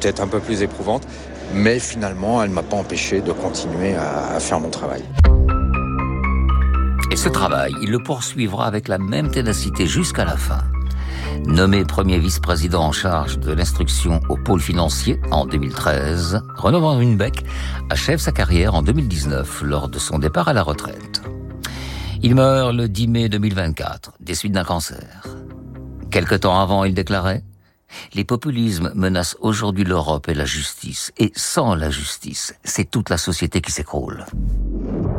peut-être un peu plus éprouvante, mais finalement, elle ne m'a pas empêché de continuer à faire mon travail. Et ce travail, il le poursuivra avec la même ténacité jusqu'à la fin. Nommé premier vice-président en charge de l'instruction au pôle financier en 2013, Renaud Van Ruymbeck achève sa carrière en 2019 lors de son départ à la retraite. Il meurt le 10 mai 2024 des suites d'un cancer. Quelque temps avant, il déclarait « Les populismes menacent aujourd'hui l'Europe et la justice. Et sans la justice, c'est toute la société qui s'écroule. »